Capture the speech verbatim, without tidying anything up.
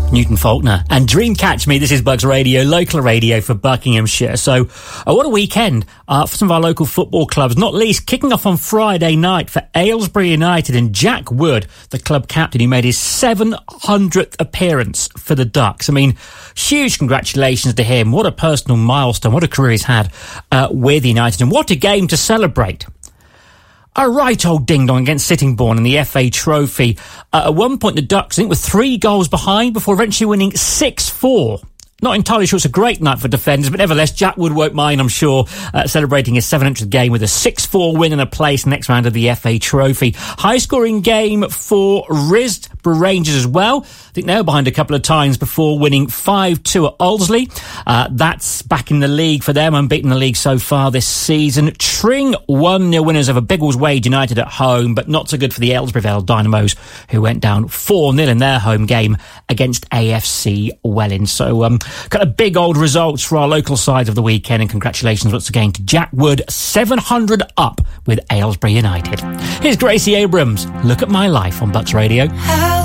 Newton Faulkner and Dream Catch Me. This is Bucks Radio, local radio for Buckinghamshire. So uh, what a weekend uh, for some of our local football clubs, not least kicking off on Friday night for Aylesbury United and Jack Wood, the club captain, who made his seven hundredth appearance for the Ducks. I mean, huge congratulations to him. What a personal milestone. What a career he's had uh, with United, and what a game to celebrate. A right old ding-dong against Sittingbourne in the F A Trophy. Uh, at one point, the Ducks, I think, were three goals behind before eventually winning six four. Not entirely sure it's a great night for defenders, but nevertheless, Jack Wood won't mind, I'm sure, uh, celebrating his seven hundredth game with a six four win and a place next round of the F A Trophy. High-scoring game for Risborough Rangers as well. I think they were behind a couple of times before winning five two at Aldesley. Uh, that's back in the league for them, unbeaten in the league so far this season. Tring one nil winners over Biggleswade Wade United at home, but not so good for the Aylesbury Vale Dynamos, who went down four nil in their home game against A F C Welling. So, um, kind of big old results for our local sides of the weekend, and congratulations once again to Jack Wood, seven hundred up with Aylesbury United. Here's Gracie Abrams, Look at My Life on Bucks Radio.